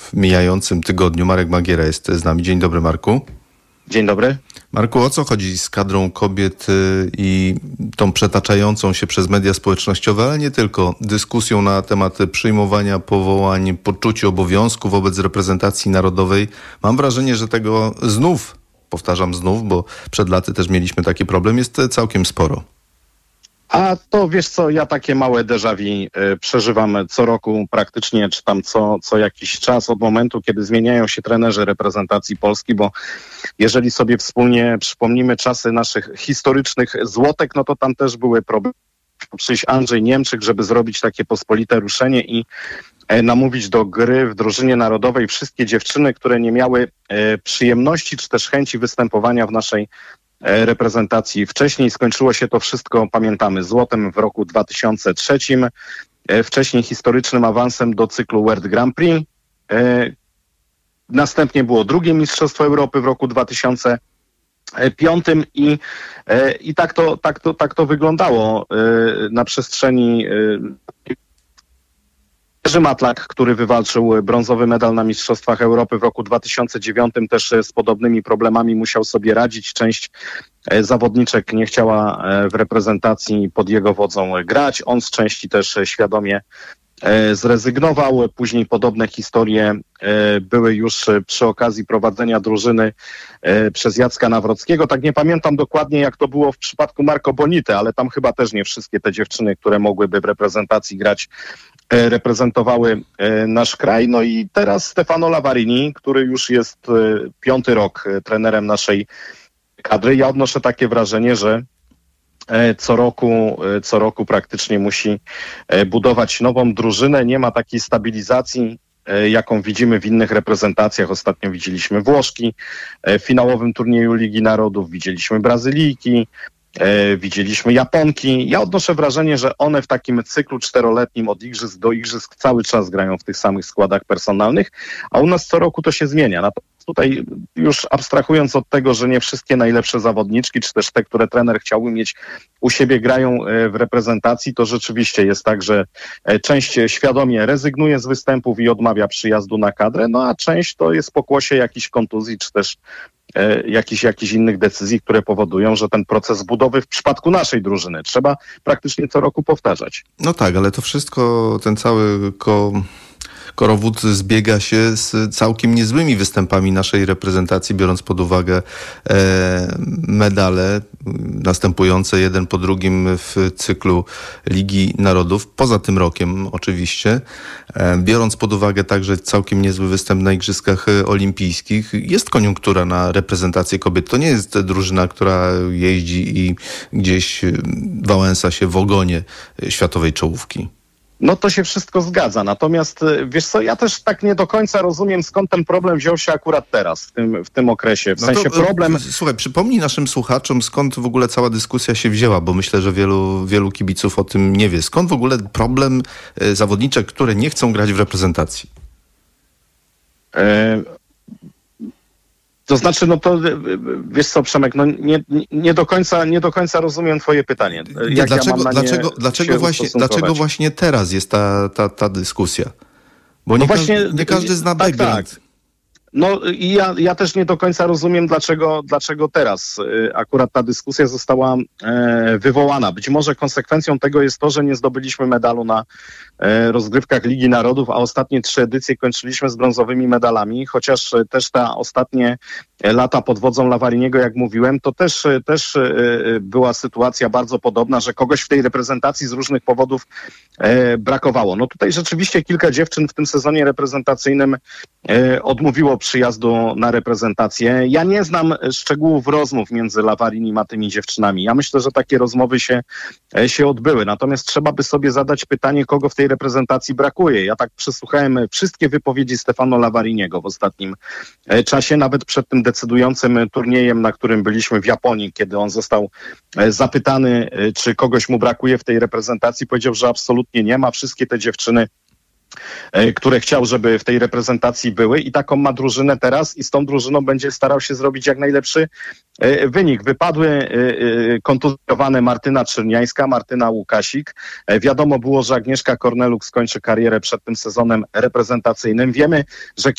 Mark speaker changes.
Speaker 1: w mijającym tygodniu. Marek Magiera jest z nami. Dzień dobry, Marku.
Speaker 2: Dzień dobry.
Speaker 1: Marku, o co chodzi z kadrą kobiet i tą przetaczającą się przez media społecznościowe, ale nie tylko, dyskusją na temat przyjmowania powołań, poczuciu obowiązku wobec reprezentacji narodowej? Mam wrażenie, że tego powtarzam znów, bo przed laty też mieliśmy taki problem, jest całkiem sporo.
Speaker 2: A to wiesz co, ja takie małe déjà vu przeżywam co roku praktycznie, czy tam co jakiś czas od momentu, kiedy zmieniają się trenerzy reprezentacji Polski, bo jeżeli sobie wspólnie przypomnimy czasy naszych historycznych złotek, no to tam też były problemy. Przyjść Andrzej Niemczyk, żeby zrobić takie pospolite ruszenie i namówić do gry w drużynie narodowej wszystkie dziewczyny, które nie miały przyjemności czy też chęci występowania w naszej reprezentacji. Wcześniej skończyło się to wszystko, pamiętamy, złotem w roku 2003, wcześniej historycznym awansem do cyklu World Grand Prix. Następnie było drugie Mistrzostwo Europy w roku 2005 i tak to wyglądało na przestrzeni. Jerzy Matlak, który wywalczył brązowy medal na Mistrzostwach Europy w roku 2009, też z podobnymi problemami musiał sobie radzić. Część zawodniczek nie chciała w reprezentacji pod jego wodzą grać. On z części też świadomie zrezygnował. Później podobne historie były już przy okazji prowadzenia drużyny przez Jacka Nawrockiego. Tak nie pamiętam dokładnie, jak to było w przypadku Marco Bonity, ale tam chyba też nie wszystkie te dziewczyny, które mogłyby w reprezentacji grać, reprezentowały nasz kraj. No i teraz Stefano Lavarini, który już jest 5. rok trenerem naszej kadry. Ja odnoszę takie wrażenie, że co roku praktycznie musi budować nową drużynę. Nie ma takiej stabilizacji, jaką widzimy w innych reprezentacjach. Ostatnio widzieliśmy Włoszki w finałowym turnieju Ligi Narodów, widzieliśmy Brazylijki, widzieliśmy Japonki. Ja odnoszę wrażenie, że one w takim cyklu 4-letnim od igrzysk do igrzysk cały czas grają w tych samych składach personalnych, a u nas co roku to się zmienia. Natomiast tutaj już abstrahując od tego, że nie wszystkie najlepsze zawodniczki, czy też te, które trener chciałby mieć u siebie, grają w reprezentacji, to rzeczywiście jest tak, że część świadomie rezygnuje z występów i odmawia przyjazdu na kadrę, no a część to jest pokłosie jakichś kontuzji, czy też jakichś innych decyzji, które powodują, że ten proces budowy w przypadku naszej drużyny trzeba praktycznie co roku powtarzać.
Speaker 1: No tak, ale to wszystko, ten cały korowód zbiega się z całkiem niezłymi występami naszej reprezentacji, biorąc pod uwagę medale następujące jeden po drugim w cyklu Ligi Narodów, poza tym rokiem oczywiście, biorąc pod uwagę także całkiem niezły występ na Igrzyskach Olimpijskich. Jest koniunktura na reprezentację kobiet. To nie jest drużyna, która jeździ i gdzieś wałęsa się w ogonie światowej czołówki.
Speaker 2: No to się wszystko zgadza. Natomiast wiesz co, ja też tak nie do końca rozumiem, skąd ten problem wziął się akurat teraz, w tym okresie. W sensie problem...
Speaker 1: Słuchaj, przypomnij naszym słuchaczom, skąd w ogóle cała dyskusja się wzięła, bo myślę, że wielu kibiców o tym nie wie. Skąd w ogóle problem zawodniczek, które nie chcą grać w reprezentacji?
Speaker 2: To znaczy, no to wiesz co, Przemek, no nie do końca rozumiem twoje pytanie.
Speaker 1: Dlaczego właśnie teraz jest ta dyskusja? Bo nie każdy zna background.
Speaker 2: Tak. No i ja też nie do końca rozumiem, dlaczego teraz akurat ta dyskusja została wywołana. Być może konsekwencją tego jest to, że nie zdobyliśmy medalu na rozgrywkach Ligi Narodów, a ostatnie 3 edycje kończyliśmy z brązowymi medalami, chociaż też te ostatnie lata pod wodzą Lavariniego, jak mówiłem, to też była sytuacja bardzo podobna, że kogoś w tej reprezentacji z różnych powodów brakowało. No tutaj rzeczywiście kilka dziewczyn w tym sezonie reprezentacyjnym odmówiło przyjazdu na reprezentację. Ja nie znam szczegółów rozmów między Lavarinim a tymi dziewczynami. Ja myślę, że takie rozmowy się odbyły. Natomiast trzeba by sobie zadać pytanie, kogo w tej reprezentacji brakuje. Ja tak przesłuchałem wszystkie wypowiedzi Stefano Lavariniego w ostatnim czasie, nawet przed tym decydującym turniejem, na którym byliśmy w Japonii, kiedy on został zapytany, czy kogoś mu brakuje w tej reprezentacji, powiedział, że absolutnie nie ma. Wszystkie te dziewczyny, które chciał, żeby w tej reprezentacji były, i taką ma drużynę teraz i z tą drużyną będzie starał się zrobić jak najlepszy wynik. Wypadły kontuzjowane Martyna Czerniańska, Martyna Łukasik. Wiadomo było, że Agnieszka Korneluk skończy karierę przed tym sezonem reprezentacyjnym. Wiemy, że